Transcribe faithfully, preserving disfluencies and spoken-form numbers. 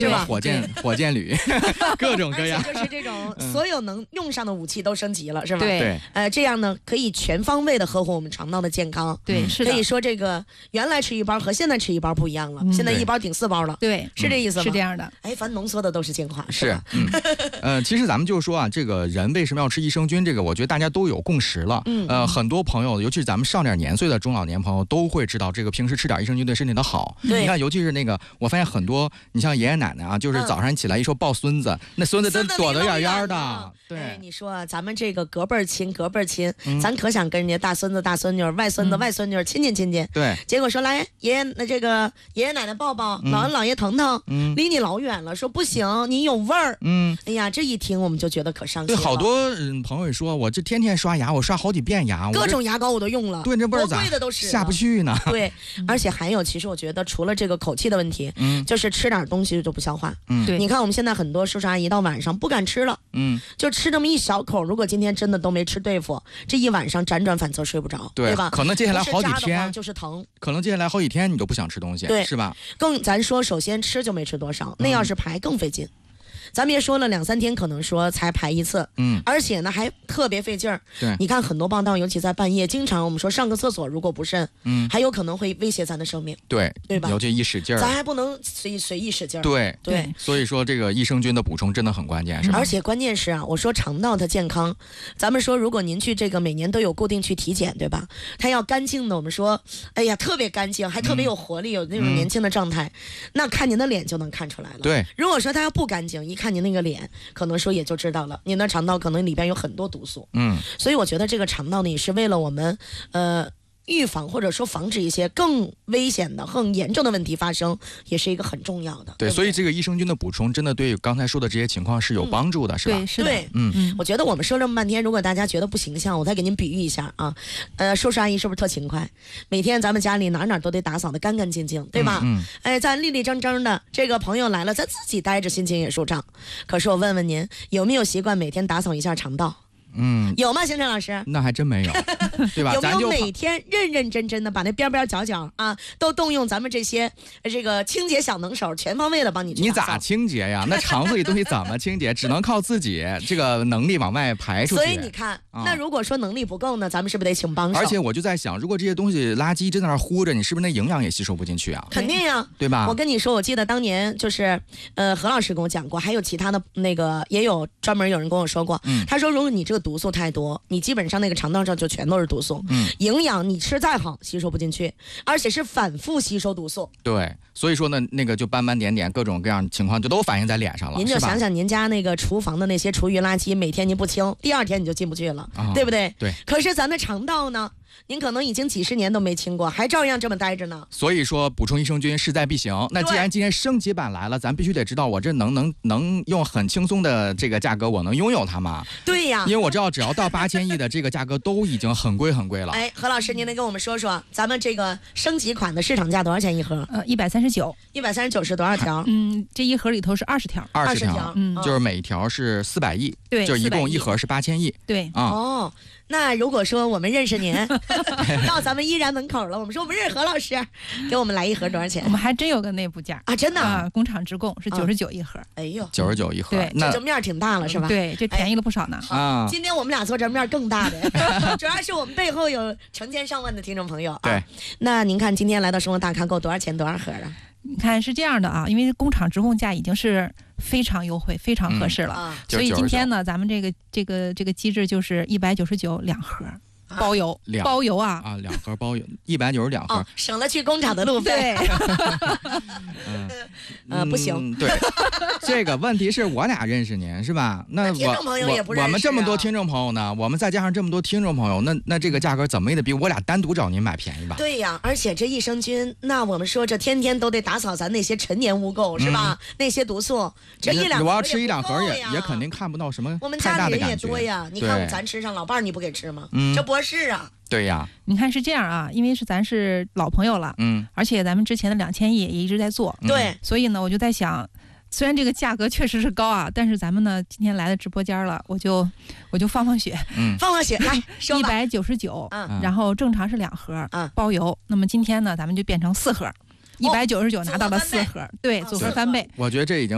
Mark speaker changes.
Speaker 1: 是吧？火箭火箭旅，各种各样，
Speaker 2: 就是这种所有能用上的武器都升级了，是吧？
Speaker 1: 对，
Speaker 2: 呃，这样呢可以全方位的呵护我们肠道的健康。
Speaker 3: 对，是的。
Speaker 2: 可以说这个原来吃一包和现在吃一包不一样了，嗯、现在一包顶四包了。
Speaker 3: 对，
Speaker 2: 是这意思吗？
Speaker 3: 是这样的。
Speaker 2: 哎，凡浓缩的都是精华，是吧？
Speaker 1: 是。嗯、呃，其实咱们就说啊，这个人为什么要吃益生菌？这个我觉得大家都有共识了。嗯。呃，很多朋友，尤其是咱们上点年岁的中老年朋友，都会知道这个平时吃点益生菌对身体的好。
Speaker 2: 对。
Speaker 1: 你看，尤其是那个，我发现很多，你像爷爷奶奶啊，就是早上起来一说抱孙子，嗯、那孙子都躲得远远的。对。
Speaker 2: 哎，你说咱们这个隔辈儿亲，隔辈儿亲，嗯、咱可想跟人家大孙子、大孙女、外孙子、嗯、外孙女亲近亲近。
Speaker 1: 对。
Speaker 2: 结果说来爷爷那这个爷爷奶奶抱抱，嗯、姥姥姥爷疼疼，嗯、离你老远了，说不行，你有味儿。嗯。哎呀，这一听我们就觉得可伤心了。
Speaker 1: 对，好多嗯朋友说，我这天天刷牙，我刷好几遍牙，
Speaker 2: 各种牙膏我都用了，
Speaker 1: 对，这味儿咋
Speaker 2: 贵的都是
Speaker 1: 下不去呢？
Speaker 2: 对，而且还有，其实我觉得除了这个口气的问题，嗯，就是吃点东西就不消化。嗯，对，你看我们现在很多叔叔阿姨到晚上不敢吃了，嗯，就吃这么一小口，如果今天真的都没吃对付，这一晚上辗转反侧睡不着，
Speaker 1: 对,
Speaker 2: 对吧？
Speaker 1: 可能接下来好几天
Speaker 2: 就是疼，
Speaker 1: 可能接下来好几天你都不想吃东西，
Speaker 2: 对，
Speaker 1: 是吧？
Speaker 2: 更咱说，首先吃就没吃多少，那要是排更费劲。嗯，咱别说了，两三天可能说才排一次，嗯，而且呢还特别费劲儿。
Speaker 1: 对，
Speaker 2: 你看很多报道，尤其在半夜，经常我们说上个厕所如果不慎，嗯，还有可能会威胁咱的生命。
Speaker 1: 对，
Speaker 2: 对吧？
Speaker 1: 尤其一使劲儿，
Speaker 2: 咱还不能随随意使劲儿。
Speaker 1: 对
Speaker 2: 对，
Speaker 1: 所以说这个益生菌的补充真的很关键，是吧？
Speaker 2: 而且关键是啊，我说肠道的健康，咱们说如果您去这个每年都有固定去体检，对吧？它要干净的，我们说，哎呀，特别干净，还特别有活力，嗯、有那种年轻的状态，嗯、那看您的脸就能看出来了。
Speaker 1: 对，
Speaker 2: 如果说它要不干净，一看您那个脸。可能说也就知道了，您的肠道可能里边有很多毒素，嗯，所以我觉得这个肠道呢也是为了我们，呃。预防或者说防止一些更危险的、更严重的问题发生，也是一个很重要的。
Speaker 1: 对，对对，所以这个益生菌的补充真的对刚才说的这些情况是有帮助的，嗯、是吧？
Speaker 3: 对，是的。
Speaker 2: 对，嗯，我觉得我们说这么半天，如果大家觉得不形象，我再给您比喻一下啊。呃，叔叔阿姨是不是特勤快？每天咱们家里哪哪都得打扫得干干净净，对吧？嗯。嗯哎，咱立立正正的，这个朋友来了，咱自己待着心情也舒畅。可是我问问您，有没有习惯每天打扫一下肠道？嗯，有吗，星辰老师？
Speaker 1: 那还真没有，对吧？
Speaker 2: 有没有每天认认真真的把那边边角角啊，都动用咱们这些这个清洁小能手，全方位的帮你去打扫？
Speaker 1: 你咋清洁呀？那肠子里东西怎么清洁？只能靠自己这个能力往外排出去。
Speaker 2: 所以你看，啊、那如果说能力不够呢，咱们是不是得请帮手？
Speaker 1: 而且我就在想，如果这些东西垃圾真在那糊着，你是不是那营养也吸收不进去啊？
Speaker 2: 肯定呀，
Speaker 1: 对吧？
Speaker 2: 我跟你说，我记得当年就是呃何老师跟我讲过，还有其他的那个也有专门有人跟我说过，嗯、他说如果你这个毒素太多。你基本上那个肠道上就全都是毒素，嗯，营养你吃再好吸收不进去，而且是反复吸收毒素。
Speaker 1: 对，所以说呢，那个就斑斑点点各种各样情况就都反映在脸上了。
Speaker 2: 您就想想您家那个厨房的那些厨余垃圾，每天您不清，第二天你就进不去了，哦、对不对？
Speaker 1: 对。
Speaker 2: 可是咱的肠道呢？您可能已经几十年都没清过，还照样这么待着呢。
Speaker 1: 所以说补充益生菌势在必行。那既然今天升级版来了，咱必须得知道我这能能能用很轻松的这个价格我能拥有它吗？
Speaker 2: 对呀，
Speaker 1: 因为我知道只要到八千亿的这个价格都已经很贵很贵了。
Speaker 2: 哎，何老师，您能跟我们说说咱们这个升级款的市场价多少钱一盒？
Speaker 3: 呃，一百三十九。
Speaker 2: 一百三十九是多少条？
Speaker 3: 嗯，这一盒里头是二十条。
Speaker 1: 二十条，
Speaker 3: 嗯，
Speaker 1: 就是每一条是四百亿，
Speaker 3: 对，
Speaker 1: 就是一共一盒是八千亿。
Speaker 3: 对，
Speaker 1: 啊、
Speaker 2: 嗯，哦。那如果说我们认识您，到咱们依然门口了，我们说我们认识何老师，给我们来一盒多少钱？
Speaker 3: 我们还真有个内部价
Speaker 2: 啊，真的
Speaker 3: 啊，工厂直供是九十九一盒。
Speaker 2: 哎呦，
Speaker 1: 九十九一盒，
Speaker 3: 对，
Speaker 1: 那
Speaker 2: 这面儿挺大了是吧？
Speaker 3: 对，这便宜了不少呢。
Speaker 2: 啊，今天我们俩做这面更大的，主要是我们背后有成千上万的听众朋友啊。
Speaker 1: 对，
Speaker 2: 那您看今天来到生活大咖购多少钱多少盒啊？
Speaker 3: 你看是这样的啊，因为工厂直供价已经是非常优惠、非常合适了，
Speaker 2: 嗯、
Speaker 3: 所以今天呢，咱们这个这个这个机制就是一百九十九两盒。包邮，
Speaker 1: 两
Speaker 3: 包邮啊
Speaker 1: 啊，两盒包邮，一百九十两盒、哦，
Speaker 2: 省了去工厂的路费。
Speaker 1: 嗯，
Speaker 2: 呃，不行，
Speaker 1: 对，这个问题是我俩认识您是吧？那我
Speaker 2: 听众朋友也不认识、啊、
Speaker 1: 我们这么多听众朋友呢，我们再加上这么多听众朋友，那那这个价格怎么也得比我俩单独找您买便宜吧？
Speaker 2: 对呀，而且这益生菌，那我们说这天天都得打扫咱那些陈年污垢、嗯、是吧？那些毒素，这一两盒
Speaker 1: 我要吃一两盒也也肯定看不到什么
Speaker 2: 我们
Speaker 1: 太大的感觉。
Speaker 2: 家里人也多呀，你看咱吃上，老伴儿你不给吃吗？
Speaker 1: 嗯，
Speaker 2: 这不是啊。
Speaker 1: 对呀，
Speaker 3: 你看是这样啊，因为是咱是老朋友了，嗯，而且咱们之前的两千亿也一直在做，
Speaker 2: 对，
Speaker 3: 所以呢，我就在想，虽然这个价格确实是高啊，但是咱们呢今天来的直播间了，我就我就放放血，
Speaker 2: 嗯，放放血，来，
Speaker 3: 一百九十九，嗯，然后正常是两盒，嗯，包邮，那么今天呢，咱们就变成四盒，一百九十九拿到了四盒，对，组合翻倍，
Speaker 1: 我觉得这已经。